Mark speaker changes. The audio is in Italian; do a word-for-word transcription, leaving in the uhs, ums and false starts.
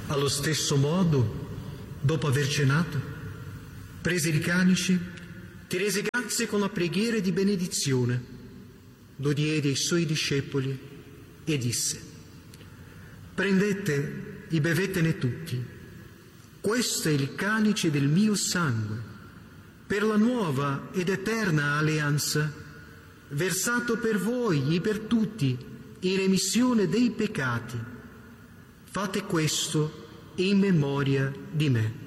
Speaker 1: Allo stesso modo, dopo aver cenato, prese il calice, ti rese grazie con la preghiera di benedizione, lo diede ai suoi discepoli e disse: prendete e bevetene tutti, questo è il calice del mio sangue, per la nuova ed eterna alleanza, versato per voi e per tutti in remissione dei peccati. Fate questo in memoria di me.